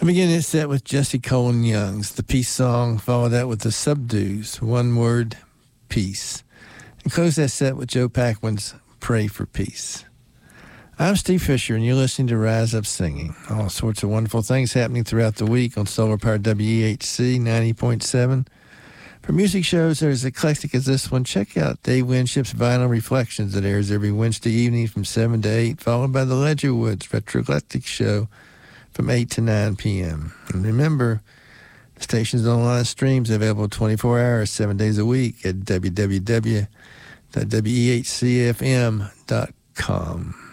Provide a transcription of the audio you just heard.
I begin this set with Jesse Colin Young's The Peace Song, follow that with the Subdues, One Word, Peace. And close that set with Joe Paquin's Pray for Peace. I'm Steve Fisher, and you're listening to Rise Up Singing. All sorts of wonderful things happening throughout the week on Solar Power WEHC 90.7. For music shows that are as eclectic as this one, check out Dave Winship's Vinyl Reflections that airs every Wednesday evening from 7 to 8, followed by the Ledgerwoods Retroeclectic Show from 8 to 9 p.m. And remember, the station's online streams are available 24 hours, 7 days a week at www.wehcfm.com.